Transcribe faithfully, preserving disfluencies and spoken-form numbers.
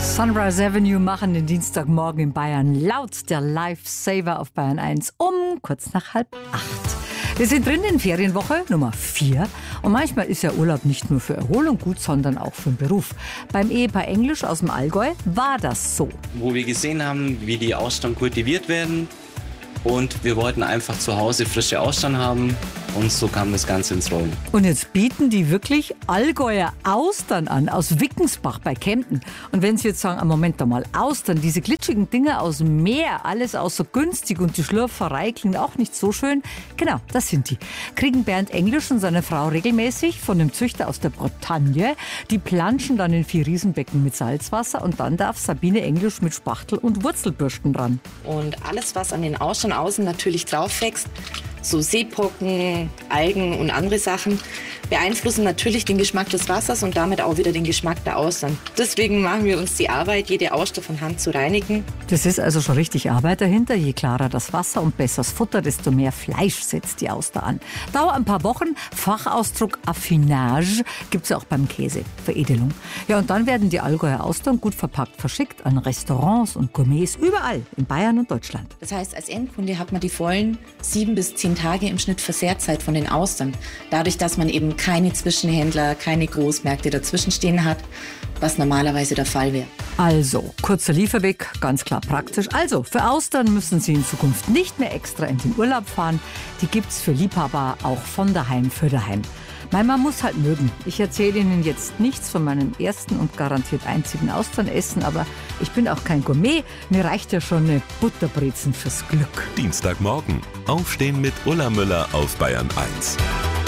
Sunrise Avenue machen den Dienstagmorgen in Bayern laut. Der Lifesaver auf Bayern eins um kurz nach halb acht. Wir sind drin in Ferienwoche Nummer vier. Und manchmal ist ja Urlaub nicht nur für Erholung gut, sondern auch für den Beruf. Beim Ehepaar Englisch aus dem Allgäu war das so. Wo wir gesehen haben, wie die Austern kultiviert werden. Und wir wollten einfach zu Hause frische Austern haben. Und so kam das Ganze ins Rollen. Und jetzt bieten die wirklich Allgäuer Austern an, aus Wickensbach bei Kempten. Und wenn Sie jetzt sagen, ah, Moment mal, Austern, diese glitschigen Dinger aus dem Meer, alles außer günstig und die Schlürferei klingt auch nicht so schön. Genau, das sind die. Kriegen Bernd Englisch und seine Frau regelmäßig von einem Züchter aus der Bretagne. Die planschen dann in vier Riesenbecken mit Salzwasser und dann darf Sabine Englisch mit Spachtel und Wurzelbürsten ran. Und alles, was an den Austern außen natürlich drauf wächst, so Seepocken, Algen und andere Sachen, beeinflussen natürlich den Geschmack des Wassers und damit auch wieder den Geschmack der Austern. Deswegen machen wir uns die Arbeit, jede Auster von Hand zu reinigen. Das ist also schon richtig Arbeit dahinter. Je klarer das Wasser und besser das Futter, desto mehr Fleisch setzt die Auster an. Dauert ein paar Wochen. Fachausdruck Affinage gibt es ja auch beim Käse, Veredelung. Ja, und dann werden die Allgäuer Austern gut verpackt verschickt an Restaurants und Gourmets überall in Bayern und Deutschland. Das heißt, als Endkunde hat man die vollen sieben bis zehn Tage im Schnitt Versehrzeit von den Austern. Dadurch, dass man eben keine Zwischenhändler, keine Großmärkte dazwischen stehen hat, was normalerweise der Fall wäre. Also, kurzer Lieferweg, ganz klar praktisch. Also, für Austern müssen Sie in Zukunft nicht mehr extra in den Urlaub fahren. Die gibt's für Liebhaber auch von daheim für daheim. Mein Mann muss halt mögen. Ich erzähle Ihnen jetzt nichts von meinem ersten und garantiert einzigen Austernessen, aber ich bin auch kein Gourmet. Mir reicht ja schon eine Butterbrezen fürs Glück. Dienstagmorgen. Aufstehen mit Ulla Müller auf Bayern eins.